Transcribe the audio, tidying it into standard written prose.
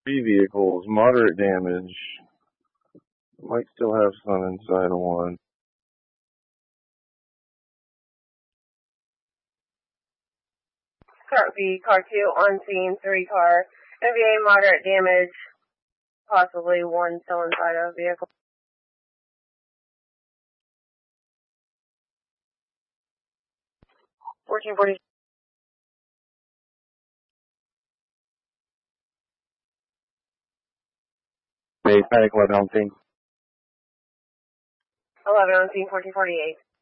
Three vehicles, moderate damage. Might still have some inside of one. Car B, car 2 on scene, 3 car. NVA moderate damage, possibly one still inside of vehicle. $14.40. Base, medic 11 on scene. 11 on scene, $14.48.